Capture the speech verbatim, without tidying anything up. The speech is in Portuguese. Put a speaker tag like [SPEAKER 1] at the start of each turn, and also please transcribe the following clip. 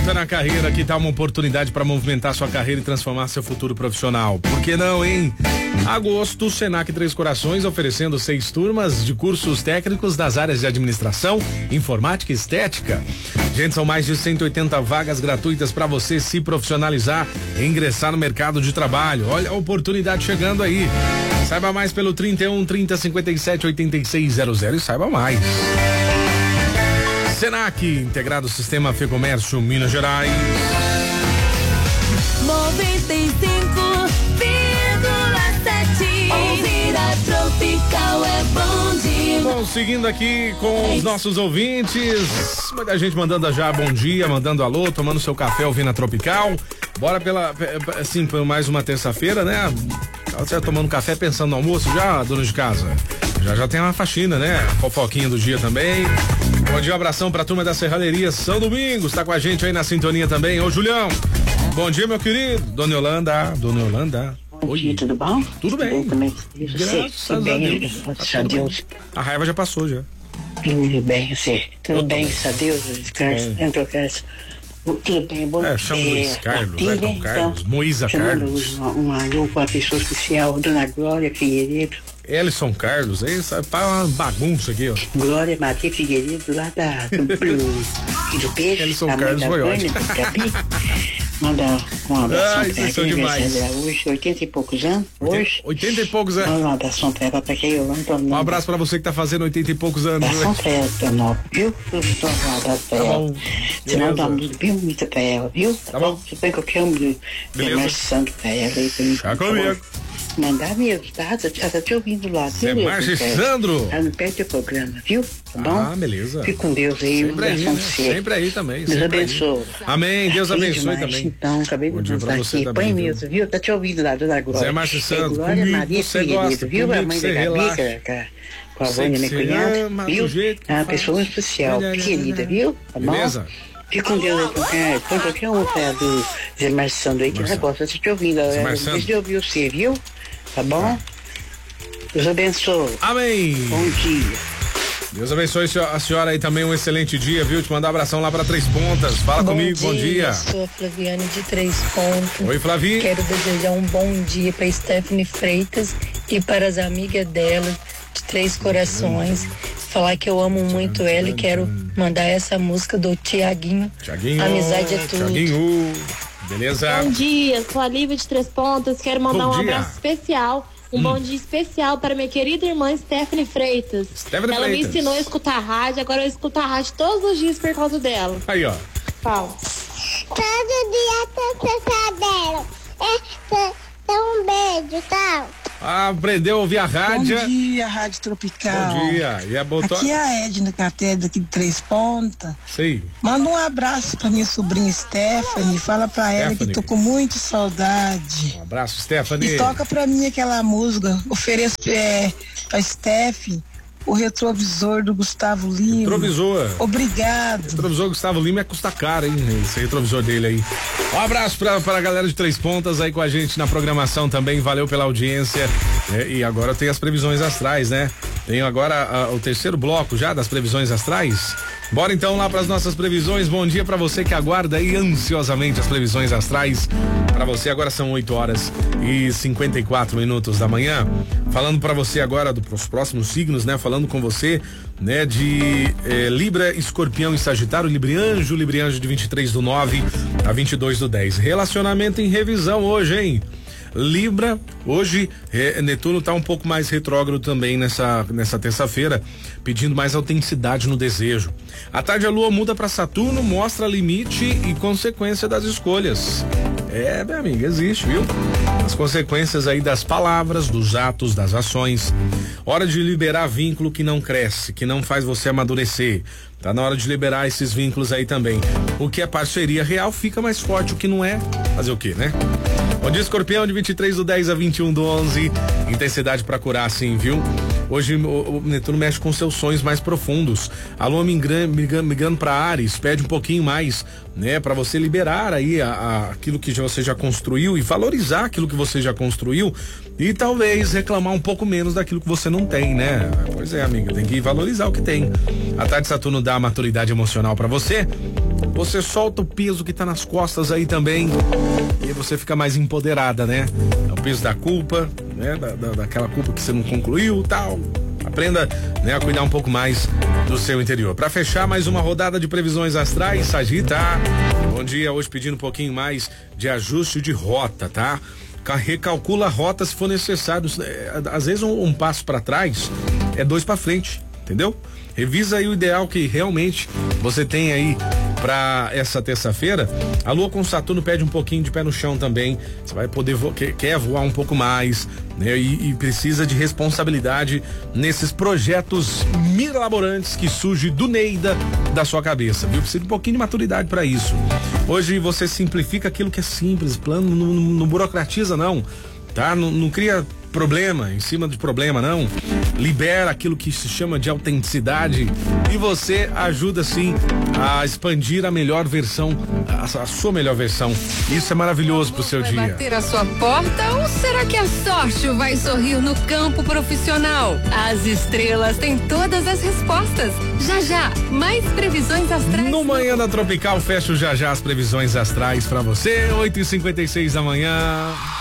[SPEAKER 1] Na carreira, aqui tá uma oportunidade para movimentar sua carreira e transformar seu futuro profissional. Por que não, hein? Agosto, Senac Três Corações oferecendo seis turmas de cursos técnicos das áreas de administração, informática e estética. Gente, são mais de cento e oitenta vagas gratuitas para você se profissionalizar e ingressar no mercado de trabalho. Olha a oportunidade chegando aí. Saiba mais pelo trinta e um, trinta, cinquenta e sete, oitenta e seis zero zero e saiba mais. Senac, integrado Sistema Fê Comércio, Minas Gerais.
[SPEAKER 2] noventa e cinco vírgula sete. Ouvir a Tropical é bom demais.
[SPEAKER 1] Bom, seguindo aqui com os nossos ouvintes, muita gente mandando já bom dia, mandando alô, tomando seu café, ouvindo a Tropical. Bora pela, assim, por mais uma terça-feira, né? Você tá tomando café pensando no almoço já, dona de casa? Já já tem uma faxina, né? Fofoquinha do dia também. Bom dia, um abração pra turma da Serralheria São Domingos, tá com a gente aí na sintonia também. Ô, Julião, bom dia, meu querido. Dona Yolanda, Dona Yolanda.
[SPEAKER 3] Bom dia, tudo bom?
[SPEAKER 1] Tudo bem.
[SPEAKER 3] Também.
[SPEAKER 1] Graças a
[SPEAKER 3] bem,
[SPEAKER 1] Deus.
[SPEAKER 3] graças a Deus.
[SPEAKER 1] A raiva já passou, já.
[SPEAKER 3] Tudo bem, você. Tudo bem, graças a Deus. Entrou tudo bem, bom.
[SPEAKER 1] É, chama Luiz Carlos, é, Dom Carlos, Moísa Carlos.
[SPEAKER 3] Uma, uma, uma pessoa especial, Dona Glória Figueiredo.
[SPEAKER 1] Elison Carlos, aí sabe, para uma bagunça aqui, ó.
[SPEAKER 3] Glória Maria Figueiredo, lá da, do, do, do peixe.
[SPEAKER 1] Elison Carlos foi ótimo.
[SPEAKER 3] Manda um abração
[SPEAKER 1] ah,
[SPEAKER 3] pra ela,
[SPEAKER 1] demais.
[SPEAKER 3] Hoje, oitenta e poucos anos, hoje.
[SPEAKER 1] oitenta e poucos anos.
[SPEAKER 3] Manda um abração pra ela, pra quem eu amo.
[SPEAKER 1] Um abraço pra você que tá fazendo oitenta e poucos anos.
[SPEAKER 3] Um abração pra ela, Tonó, viu? Um abraço pra ela. Você manda uma música bem bonita pra ela, viu?
[SPEAKER 1] Tá bom.
[SPEAKER 3] Você põe qualquer um de Marçando pra ela aí pra mim.
[SPEAKER 1] Já comigo.
[SPEAKER 3] Mandar mesmo, tá? Ela tá te ouvindo lá.
[SPEAKER 1] Zé Márcio Sandro.
[SPEAKER 3] Ela não perde o programa, viu? Tá bom?
[SPEAKER 1] Ah, beleza.
[SPEAKER 3] Fique com Deus aí.
[SPEAKER 1] Sempre aí, né? Sempre aí também.
[SPEAKER 3] Deus abençoe.
[SPEAKER 1] Aí. Amém. Deus abençoe também.
[SPEAKER 3] Então, acabei de mandar aqui.
[SPEAKER 1] Também,
[SPEAKER 3] põe
[SPEAKER 1] viu?
[SPEAKER 3] mesmo, viu? Tá te ouvindo lá, Dona Glória.
[SPEAKER 1] Zé Márcio Sandro.
[SPEAKER 3] Glória
[SPEAKER 1] Comigo
[SPEAKER 3] Maria
[SPEAKER 1] você
[SPEAKER 3] Figueiredo,
[SPEAKER 1] gosta.
[SPEAKER 3] viu? A mãe da Gabi, com a Vânia, minha cunhada, viu? É uma pessoa especial, querida, viu? Tá bom?
[SPEAKER 1] Beleza?
[SPEAKER 3] Fique com Deus aí, põe qualquer um pé do Zé Márcio Sandro aí, que ela gosta de te ouvindo. Ela de ouvir você, viu? Tá bom? Deus abençoe.
[SPEAKER 1] Amém.
[SPEAKER 3] Bom dia.
[SPEAKER 1] Deus abençoe a senhora aí também, um excelente dia, viu? Te mandar um abração lá pra Três Pontas. Fala
[SPEAKER 4] bom
[SPEAKER 1] comigo,
[SPEAKER 4] dia,
[SPEAKER 1] bom dia.
[SPEAKER 4] Eu sou a Flaviane de Três Pontas.
[SPEAKER 1] Oi, Flavi.
[SPEAKER 4] Quero desejar um bom dia pra Stephanie Freitas e para as amigas dela de Três Corações. Falar que eu amo muito ela e quero mandar essa música do Tiaguinho.
[SPEAKER 1] Tiaguinho.
[SPEAKER 4] Amizade é tudo.
[SPEAKER 1] Tiaguinho. Beleza?
[SPEAKER 5] Bom dia, sou a Lívia de Três Pontas. Quero mandar
[SPEAKER 1] Bom
[SPEAKER 5] um
[SPEAKER 1] dia.
[SPEAKER 5] abraço especial. Um
[SPEAKER 1] Hum.
[SPEAKER 5] bom dia especial para minha querida irmã Stephanie Freitas.
[SPEAKER 1] Stephanie
[SPEAKER 5] Ela
[SPEAKER 1] Freitas.
[SPEAKER 5] me ensinou a escutar rádio, agora eu escuto a rádio todos os dias por causa dela.
[SPEAKER 1] Aí, ó.
[SPEAKER 5] Fala.
[SPEAKER 6] Todo dia tô sabendo. É, um beijo, tá?
[SPEAKER 1] Ah, aprendeu a ouvir a rádio.
[SPEAKER 7] Bom dia, Rádio Tropical.
[SPEAKER 1] Bom dia. E a botou...
[SPEAKER 7] Aqui é a Edna Catedra, aqui de Três Pontas.
[SPEAKER 1] Sei.
[SPEAKER 7] Manda um abraço pra minha sobrinha Stephanie. Fala pra ela
[SPEAKER 1] Stephanie.
[SPEAKER 7] que tô com muita saudade.
[SPEAKER 1] Um abraço, Stephanie.
[SPEAKER 7] E toca pra mim aquela música. Ofereço é, pra Steph o retrovisor do Gustavo Lima.
[SPEAKER 1] Retrovisor.
[SPEAKER 7] Obrigado.
[SPEAKER 1] Retrovisor Gustavo Lima é custa caro, hein? Esse retrovisor dele aí. Um abraço pra, pra galera de Três Pontas aí com a gente na programação também. Valeu pela audiência. É, e agora tem as previsões astrais, né? Tenho agora a, o terceiro bloco já das previsões astrais. Bora então lá para as nossas previsões. Bom dia para você que aguarda aí ansiosamente as previsões astrais. Para você agora são oito horas e cinquenta e quatro minutos da manhã. Falando para você agora dos próximos signos, né? Falando com você, né? De eh, Libra, Escorpião e Sagitário, Librianjo, Librianjo de vinte e três do nove a vinte e dois do dez. Relacionamento em revisão hoje, hein? Libra, hoje eh, Netuno tá um pouco mais retrógrado também nessa, nessa terça-feira, pedindo mais autenticidade no desejo. À tarde a lua muda para Saturno, mostra limite e consequência das escolhas. É, minha amiga, existe, viu? As consequências aí das palavras, dos atos, das ações. Hora de liberar vínculo que não cresce, que não faz você amadurecer. Tá na hora de liberar esses vínculos aí também. O que é parceria real fica mais forte, o que não é, fazer o quê, né? Bom dia, Escorpião, de vinte e três do dez a vinte e um do onze. Intensidade pra curar, sim, viu? Hoje o, o Netuno mexe com seus sonhos mais profundos. A lua migrando, migrando, migrando pra Áries, pede um pouquinho mais, né? Pra você liberar aí a, a, aquilo que você já construiu e valorizar aquilo que você já construiu e talvez reclamar um pouco menos daquilo que você não tem, né? Pois é, amiga, tem que valorizar o que tem. A tarde Saturno dá a maturidade emocional pra você você solta o peso que tá nas costas aí também e você fica mais empoderada, né? É o peso da culpa, né? Da, da, daquela culpa que você não concluiu, tal. Aprenda, né, a cuidar um pouco mais do seu interior. Para fechar mais uma rodada de previsões astrais, Sagita. Bom dia, hoje pedindo um pouquinho mais de ajuste de rota, tá? Recalcula a rota se for necessário. Às vezes um, um passo para trás é dois para frente, entendeu? Revisa aí o ideal que realmente você tem aí para essa terça-feira. A Lua com Saturno pede um pouquinho de pé no chão também. Você vai poder vo- quer, quer voar um pouco mais, né? E, e precisa de responsabilidade nesses projetos mirabolantes que surgem do Neida da sua cabeça, viu? Precisa de um pouquinho de maturidade para isso. Hoje você simplifica aquilo que é simples, plano, não, não, não burocratiza não, tá? Não, não cria problema em cima de problema não, libera aquilo que se chama de autenticidade e você ajuda sim a expandir a melhor versão, a, a sua melhor versão. Isso é maravilhoso pro seu
[SPEAKER 8] vai
[SPEAKER 1] dia.
[SPEAKER 8] Vai bater a sua porta ou será que a sorte vai sorrir no campo profissional? As estrelas têm todas as respostas. Já já, mais previsões astrais.
[SPEAKER 1] No Manhã da Tropical, fecho já já as previsões astrais pra você, oito e cinquenta e seis da manhã.